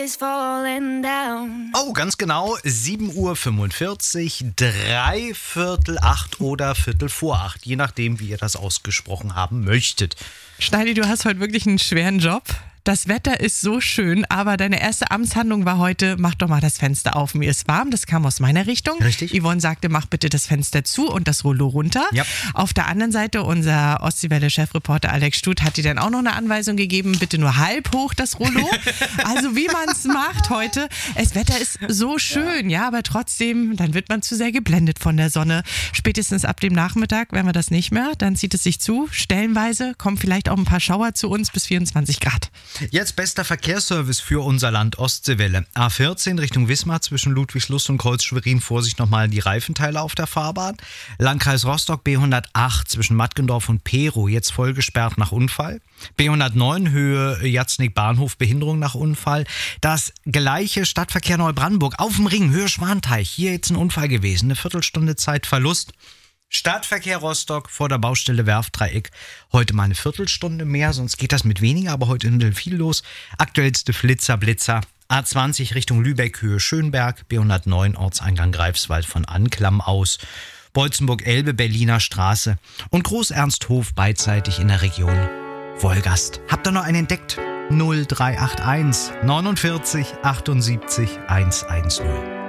is falling down. Oh, ganz genau, 7:45 Uhr, 7:45 oder 7:45, je nachdem, wie ihr das ausgesprochen haben möchtet. Schneidi, du hast heute wirklich einen schweren Job. Das Wetter ist so schön, aber deine erste Amtshandlung war heute, mach doch mal das Fenster auf, mir ist warm. Das kam aus meiner Richtung. Richtig. Yvonne sagte, mach bitte das Fenster zu und das Rollo runter. Ja. Auf der anderen Seite, unser Ostseewelle-Chefreporter Alex Stut hat dir dann auch noch eine Anweisung gegeben, bitte nur halb hoch das Rollo. Also wie man es macht heute. Das Wetter ist so schön, ja, aber trotzdem, dann wird man zu sehr geblendet von der Sonne. Spätestens ab dem Nachmittag werden wir das nicht mehr, dann zieht es sich zu. Stellenweise kommen vielleicht auch ein paar Schauer zu uns bis 24 Grad. Jetzt bester Verkehrsservice für unser Land Ostseewelle. A14 Richtung Wismar zwischen Ludwigslust und Kreuz-Schwerin. Vorsicht nochmal die Reifenteile auf der Fahrbahn. Landkreis Rostock B108 zwischen Mattgendorf und Perow. Jetzt voll gesperrt nach Unfall. B109 Höhe Jatznig Bahnhof. Behinderung nach Unfall. Das gleiche Stadtverkehr Neubrandenburg auf dem Ring Höhe Schwanteich. Hier jetzt ein Unfall gewesen. Eine Viertelstunde Zeitverlust. Stadtverkehr Rostock vor der Baustelle Werftdreieck. Heute mal eine Viertelstunde mehr, sonst geht das mit weniger, aber heute ist viel los. Aktuellste Blitzer. A20 Richtung Lübeck, Höhe Schönberg, B109 Ortseingang Greifswald von Anklam aus. Beutzenburg-Elbe, Berliner Straße und Groß-Ernsthof beidseitig in der Region Wolgast. Habt ihr noch einen entdeckt? 0381 49 78 110.